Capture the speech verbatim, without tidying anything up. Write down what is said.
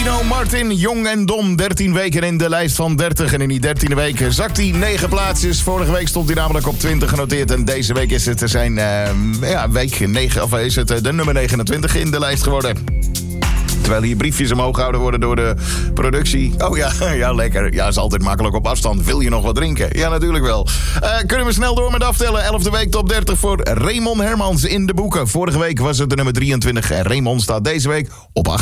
Dino Martin, Jong en Dom, dertien weken in de lijst van dertig. En in die dertiende week zakt hij negen plaatsjes. Vorige week stond hij namelijk op twintig genoteerd. En deze week is het zijn uh, ja, week negen, of is het uh, de nummer negenentwintig in de lijst geworden. Terwijl hier briefjes omhoog gehouden worden door de productie. Oh ja, ja, lekker. Ja, is altijd makkelijk op afstand. Wil je nog wat drinken? Ja, natuurlijk wel. Uh, kunnen we snel door met aftellen. elfde week top dertig voor Raymond Hermans in de boeken. Vorige week was het de nummer drieëntwintig. Raymond staat deze week op acht.